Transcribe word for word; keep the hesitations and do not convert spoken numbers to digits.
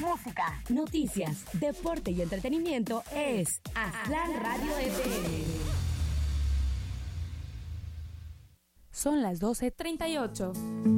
música, noticias, deporte y entretenimiento es Aztlán Radio F M. Son las doce treinta y ocho.